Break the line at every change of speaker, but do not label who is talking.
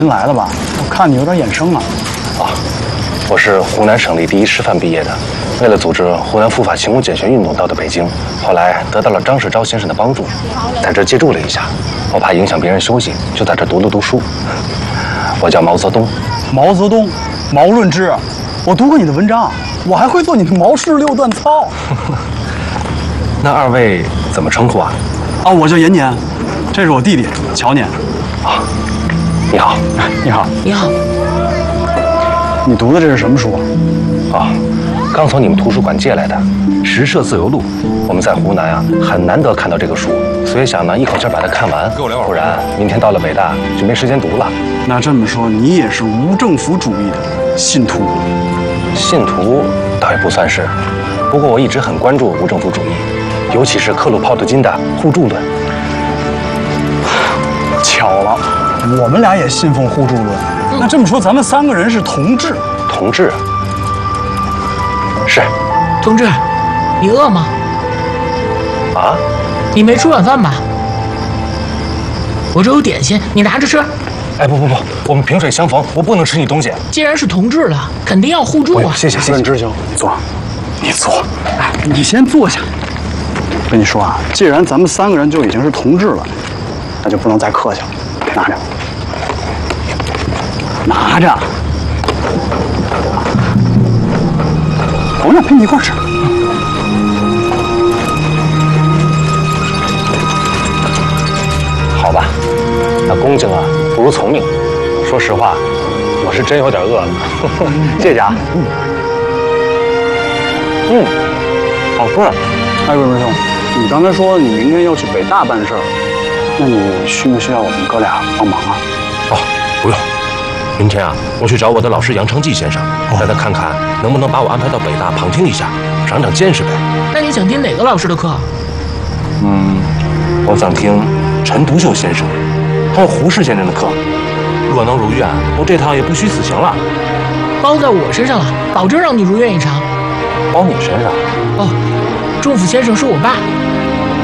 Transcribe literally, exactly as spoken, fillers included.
您来了吧？我看你有点眼生啊。
啊，我是湖南省立第一师范毕业的，为了组织湖南赴法勤工俭学运动到的北京，后来得到了张世钊先生的帮助，在这借住了一下。我怕影响别人休息，就在这读了读书。我叫毛泽东。
毛泽东，毛润之，我读过你的文章，我还会做你的毛氏六段操。
那二位怎么称呼啊？
啊，我叫延年，这是我弟弟乔年。
啊，你好，
你好，
你好。
你读的这是什么书
啊？啊，刚从你们图书馆借来的《实社自由录》，我们在湖南啊很难得看到这个书，所以想呢一口气把它看完，不然明天到了北大就没时间读了。
那这么说，你也是无政府主义的信徒？
信徒倒也不算是，不过我一直很关注无政府主义，尤其是克鲁泡特金的互助论。
巧了，我们俩也信奉互助论。嗯、那这么说，咱们三个人是同志？
同志。是。
同志，你饿吗？
啊？
你没吃晚饭吧？我这有点心，你拿着吃。
哎，不不不，我们萍水相逢，我不能吃你东西。
既然是同志了，肯定要互助啊！
谢谢谢谢。
润之兄，坐，你坐。哎，你先坐下。跟你说啊，既然咱们三个人就已经是同志了，那就不能再客气了。拿着，拿着。我们俩陪你一块吃。
好吧，那恭敬啊不如从命。说实话，我是真有点饿了。谢谢啊。嗯。嗯，好吃。
哎，润之兄，你刚才说你明天要去北大办事儿，那你需不需要我们哥俩帮忙啊？
哦，不用。明天啊，我去找我的老师杨承济先生，让他看看能不能把我安排到北大旁听一下，长长见识呗。
那你想听哪个老师的课？
嗯，我想听陈独秀先生，还有胡适先生的课。若能如愿，我这趟也不虚此行了。
包在我身上了，保证让你如愿以偿。
包你身上？
哦，仲甫先生是我爸。